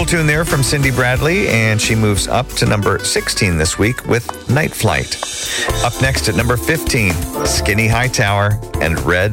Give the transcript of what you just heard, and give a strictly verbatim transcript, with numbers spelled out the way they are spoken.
tune there from Cindy Bradley, and she moves up to number sixteen this week with Night Flight. Up next at number fifteen, Skinny Hightower and Red